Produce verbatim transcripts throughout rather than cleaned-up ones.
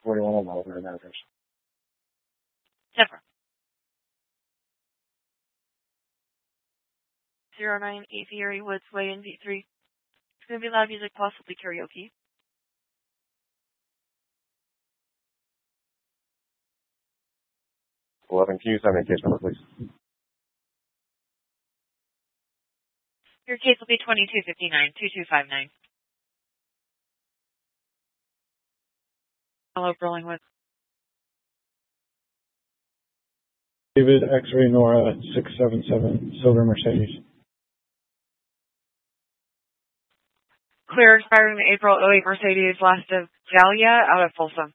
forty-one eleven and address. Denver. zero nine Aviary Woods Way in V three. It's going to be loud music, possibly karaoke. eleven, can you send me a case number, please? Your case will be twenty-two fifty-nine, twenty-two fifty-nine. Hello, Burlingwood. David X-Ray Nora six seven seven, Silver Mercedes. Clear expired in April oh eight Mercedes, last of Dahlia, out of Folsom.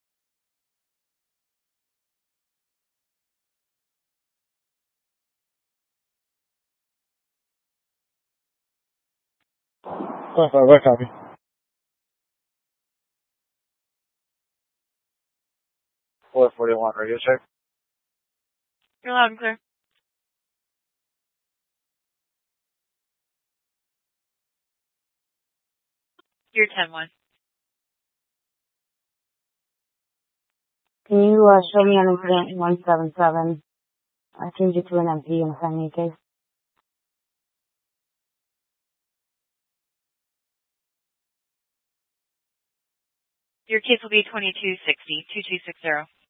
Five five, I copy. four forty-one, radio check. You're loud and clear. You're ten one. Can you uh, show me on incident one seven seven? I changed it to an M P and send me a case. Your case will be twenty-two sixty, twenty-two sixty.